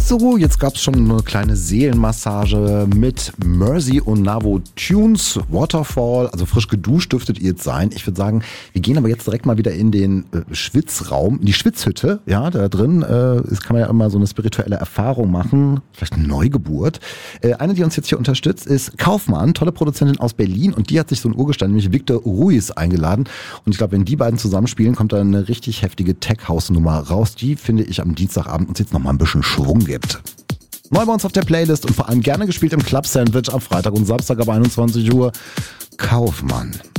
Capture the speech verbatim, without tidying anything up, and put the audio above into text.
So, jetzt gab es schon eine kleine Seelenmassage mit Mercy und Navo Tunes, Waterfall, also frisch geduscht dürftet ihr jetzt sein. Ich würde sagen, wir gehen aber jetzt direkt mal wieder in den äh, Schwitzraum, in die Schwitzhütte. Ja, da drin äh, ist, kann man ja immer so eine spirituelle Erfahrung machen, vielleicht eine Neugeburt. Äh, eine, die uns jetzt hier unterstützt, ist Kaufmann, tolle Produzentin aus Berlin, und die hat sich so ein Urgestein, nämlich Victor Ruiz, eingeladen. Und ich glaube, wenn die beiden zusammenspielen, kommt da eine richtig heftige Tech-House-Nummer raus, die, finde ich, am Dienstagabend uns jetzt nochmal ein bisschen Schwung gibt. Neu bei uns auf der Playlist und vor allem gerne gespielt im Club Sandwich am Freitag und Samstag ab einundzwanzig Uhr. Kaufmann.